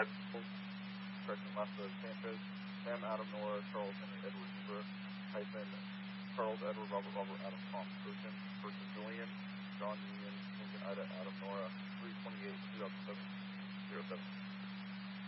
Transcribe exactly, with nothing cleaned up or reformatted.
Ed, correction, last of Sanchez, Sam, Adam, Nora, Charles, Henry, Edward, Hoover, hyphen, Charles, Edward, Robert, Robert, Adam, Tom, Ocean, person, Julian, John, Union,